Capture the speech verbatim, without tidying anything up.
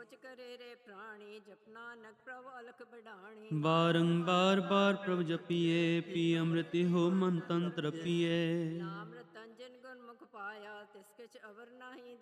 ਸੋਚ ਕਰੇ ਰੇ ਪ੍ਰਾਣੀ, ਜਪ ਨਾਨਕ ਪ੍ਰਭ ਅਲਖ ਬਡਾਣੀ। ਬਾਰੰਬਾਰ ਬਾਰ ਪ੍ਰਭ ਜਪੀਏ, ਪੀ ਅੰਮ੍ਰਿਤ ਹੋ ਮਨ ਤਨ ਤ੍ਰਪੀਏ। ਨਾਮ ਰਤਨ ਜਿਨ ਗੁਰਮੁਖ ਪਾਇਆ, ਤਿਸ ਕਿਛ ਅਵਰ ਨਾਹੀ